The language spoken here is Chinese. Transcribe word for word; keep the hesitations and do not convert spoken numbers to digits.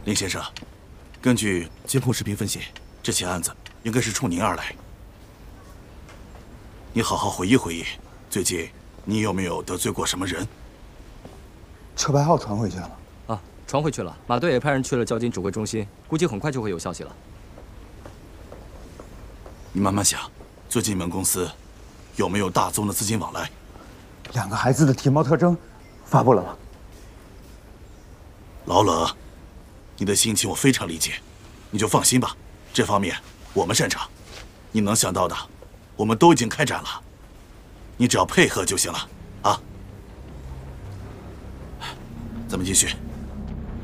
林先生，根据监控视频分析，这起案子应该是冲您而来。你好好回忆回忆，最近你有没有得罪过什么人？ 车牌号传回去了吗？ 啊，传回去了。马队也派人去了交警指挥中心，估计很快就会有消息了。 你慢慢想，最近你们公司有没有大宗的资金往来？ 两个孩子的体貌特征发布了吗？ 老冷，你的心情我非常理解，你就放心吧，这方面我们擅长。你能想到的，我们都已经开展了，你只要配合就行了，啊？咱们继续。